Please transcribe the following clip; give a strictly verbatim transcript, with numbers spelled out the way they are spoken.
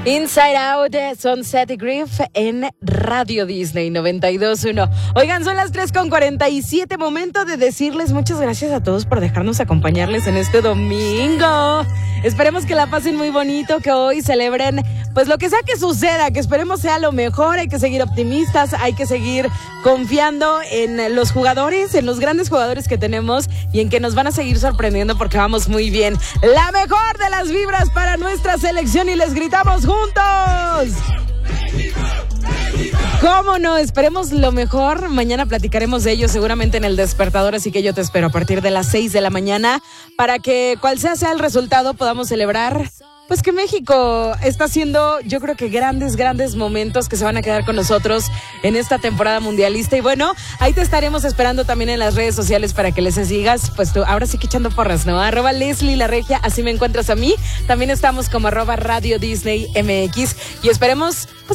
Inside Out, Sunset y Griff en Radio Disney noventa y dos punto uno. Oigan, son las tres con cuarenta y siete. Momento de decirles muchas gracias a todos por dejarnos acompañarles en este domingo. Esperemos que la pasen muy bonito, que hoy celebren pues lo que sea que suceda, que esperemos sea lo mejor. Hay que seguir optimistas, hay que seguir confiando en los jugadores, en los grandes jugadores que tenemos y en que nos van a seguir sorprendiendo porque vamos muy bien. La mejor de las vibras para nuestra selección y les gritamos juntos. ¿Cómo no? Esperemos lo mejor. Mañana platicaremos de ello seguramente en el despertador, así que yo te espero a partir de las seis de la mañana para que cual sea sea el resultado podamos celebrar pues que México está haciendo, yo creo que grandes, grandes momentos que se van a quedar con nosotros en esta temporada mundialista. Y bueno, ahí te estaremos esperando también en las redes sociales para que les sigas, pues tú, ahora sí que echando porras, ¿no? Arroba Leslie La Regia, así me encuentras a mí. También estamos como arroba Radio Disney M X y esperemos, pues